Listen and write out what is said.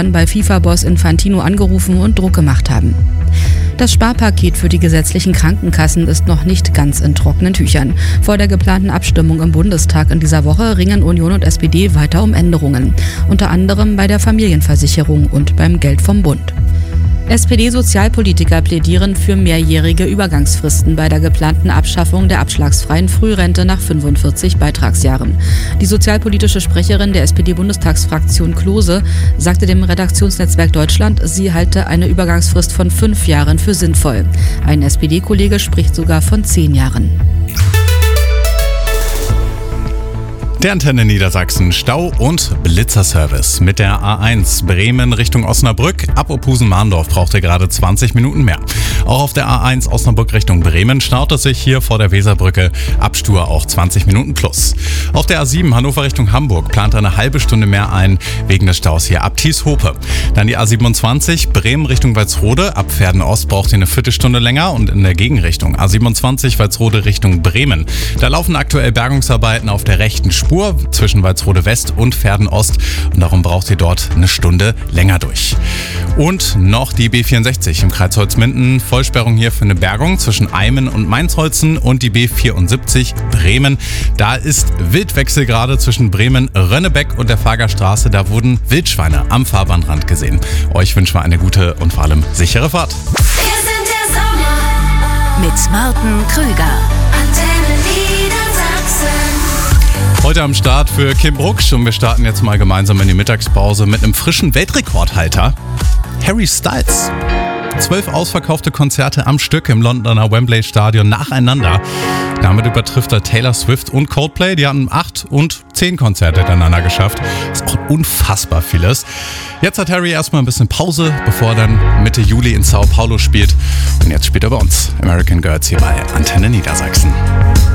bei FIFA-Boss Infantino angerufen und Druck gemacht haben. Das Sparpaket für die gesetzlichen Krankenkassen ist noch nicht ganz in trockenen Tüchern. Vor der geplanten Abstimmung im Bundestag in dieser Woche ringen Union und SPD weiter um Änderungen. Unter anderem bei der Familienversicherung und beim Geld vom Bund. SPD-Sozialpolitiker plädieren für mehrjährige Übergangsfristen bei der geplanten Abschaffung der abschlagsfreien Frührente nach 45 Beitragsjahren. Die sozialpolitische Sprecherin der SPD-Bundestagsfraktion Klose sagte dem Redaktionsnetzwerk Deutschland, sie halte eine Übergangsfrist von 5 Jahren für sinnvoll. Ein SPD-Kollege spricht sogar von 10 Jahren. Der Antenne Niedersachsen Stau- und Blitzerservice mit der A1 Bremen Richtung Osnabrück. Ab Opusen-Mahndorf braucht ihr gerade 20 Minuten mehr. Auch auf der A1 Osnabrück Richtung Bremen staut es sich hier vor der Weserbrücke. Ab Stur auch 20 Minuten plus. Auf der A7 Hannover Richtung Hamburg plant eine halbe Stunde mehr ein wegen des Staus hier ab Thies-Hope. Dann die A27 Bremen Richtung Walsrode. Ab Verden-Ost braucht ihr eine Viertelstunde länger und in der Gegenrichtung A27 Walsrode Richtung Bremen. Da laufen aktuell Bergungsarbeiten auf der rechten Spur zwischen Walsrode West und Verden Ost und darum braucht ihr dort eine Stunde länger durch. Und noch die B64 im Kreis Holzminden. Vollsperrung hier für eine Bergung zwischen Eimen und Mainzholzen und die B74 Bremen. Da ist Wildwechsel gerade zwischen Bremen-Rönnebeck und der Fagerstraße. Da wurden Wildschweine am Fahrbahnrand gesehen. Euch wünschen wir eine gute und vor allem sichere Fahrt. Wir sind der Sommer mit Martin Krüger. Antenne Niedersachsen. Heute am Start für Kim Brucksch und wir starten jetzt mal gemeinsam in die Mittagspause mit einem frischen Weltrekordhalter. Harry Styles. 12 ausverkaufte Konzerte am Stück im Londoner Wembley Stadion nacheinander. Damit übertrifft er Taylor Swift und Coldplay. Die hatten 8 und 10 Konzerte hintereinander geschafft. Das ist auch unfassbar vieles. Jetzt hat Harry erstmal ein bisschen Pause, bevor er dann Mitte Juli in Sao Paulo spielt. Und jetzt spielt er bei uns American Girls hier bei Antenne Niedersachsen.